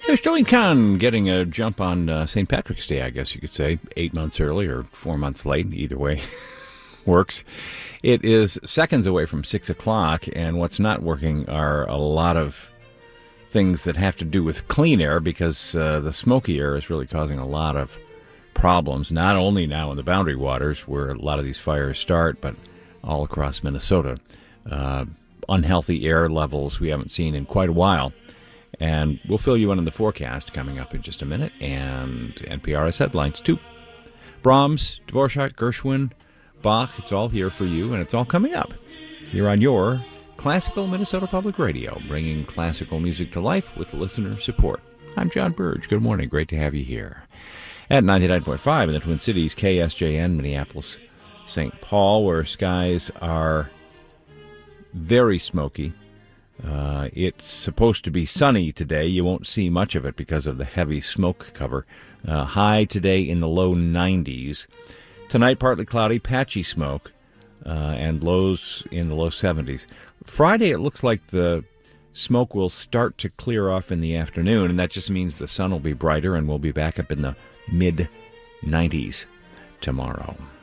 There's Sterling Khan getting a jump on St. Patrick's Day, I guess you could say. 8 months early or 4 months late. Either way works. It is seconds away from 6 o'clock, and what's not working are a lot of things that have to do with clean air, because the smoky air is really causing a lot of problems, not only now in the Boundary Waters, where a lot of these fires start, but all across Minnesota. Unhealthy air levels we haven't seen in quite a while. And we'll fill you in on the forecast coming up in just a minute. And NPR's headlines, too. Brahms, Dvorak, Gershwin, Bach, it's all here for you, and it's all coming up here on your Classical Minnesota Public Radio, bringing classical music to life with listener support. I'm John Burge. Good morning. Great to have you here. At 99.5 in the Twin Cities, KSJN, Minneapolis, St. Paul, where skies are very smoky. It's supposed to be sunny today. You won't see much of it because of the heavy smoke cover. High today in the low 90s. Tonight, partly cloudy, patchy smoke, and lows in the low 70s. Friday, it looks like the smoke will start to clear off in the afternoon, and that just means the sun will be brighter, and we'll be back up in the mid-90s tomorrow.